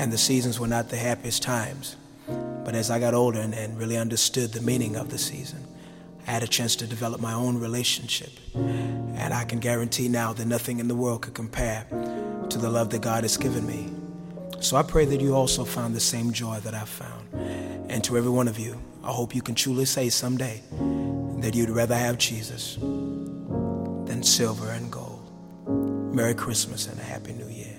and the seasons were not the happiest times. But as I got older and really understood the meaning of the season, I had a chance to develop my own relationship. And I can guarantee now that nothing in the world could compare to the love that God has given me. So I pray that you also found the same joy that I found. And to every one of you, I hope you can truly say someday that you'd rather have Jesus than silver and gold. Merry Christmas and a Happy New Year.